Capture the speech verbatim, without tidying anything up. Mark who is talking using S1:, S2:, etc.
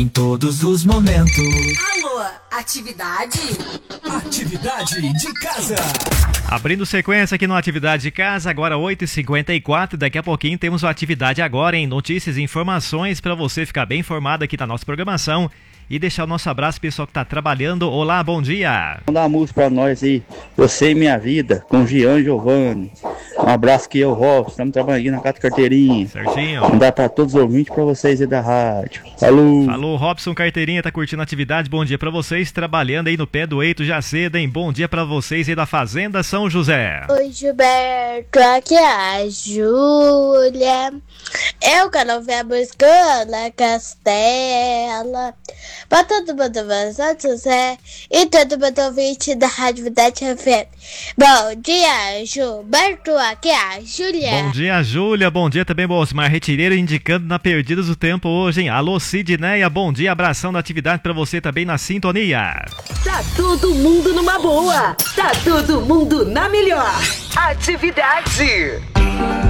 S1: Em todos os momentos.
S2: Alô, atividade?
S1: Atividade de casa.
S3: Abrindo sequência aqui no Atividade de Casa, agora oito e cinquenta e quatro, daqui a pouquinho temos o Atividade Agora, em notícias e informações para você ficar bem informado aqui na nossa programação e deixar o nosso abraço pessoal que está trabalhando. Olá, bom dia.
S4: Manda uma música para nós aí, Você e Minha Vida, com Gian Giovanni. Um abraço aqui, eu, Robson, estamos trabalhando aqui na Cata Carteirinha.
S3: Certinho.
S4: Mandar para todos os ouvintes, para vocês aí da rádio. Falou.
S3: Falou, Robson Carteirinha, tá curtindo a atividade, bom dia para vocês, trabalhando aí no pé do Eito já cedo, hein? Bom dia para vocês aí da Fazenda São José.
S5: Oi, Gilberto, aqui é a Júlia. Eu quero ver a música Ana Castela. Pra todo mundo, São José e todo mundo ouvinte da Rádio Vidade F M. Bom dia, Gilberto, aqui é a Júlia.
S3: Bom dia, Júlia, bom dia também, bom, Osmar Retireira indicando na Perdidas do Tempo hoje, hein? Alô, Sidneia, bom dia, abração da atividade pra você também na sintonia.
S2: Tá todo mundo numa boa. Tá todo mundo na melhor. Atividade.